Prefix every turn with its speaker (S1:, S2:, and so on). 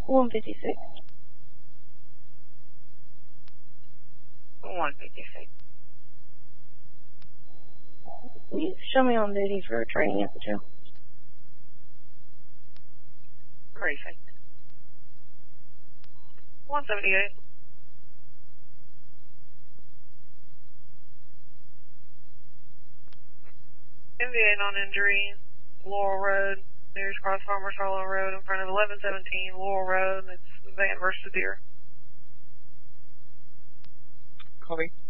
S1: 156.
S2: 156.
S1: You show me on duty for training at the jail.
S2: 36. 178. MVA non-injury, Laurel Road, nearest cross Farmers Hollow Road in front of 1117 Laurel Road. It's van versus Deer.
S3: Copy.